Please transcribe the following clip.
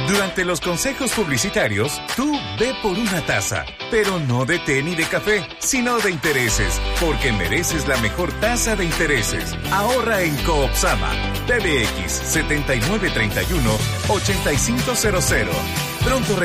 Durante los consejos publicitarios, tú ve por una taza, pero no de té ni de café, sino de intereses, porque mereces la mejor tasa de intereses. Ahorra en Coopsama. PBX 7931-8500. Pronto